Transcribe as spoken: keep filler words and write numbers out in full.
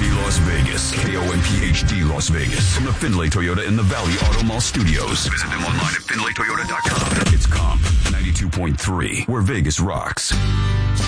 P Las Vegas. K O M P H D Las Vegas. From the Findlay Toyota in the Valley Auto Mall Studios. Visit them online at Findlay Toyota dot com. It's Comp ninety-two point three, where Vegas rocks.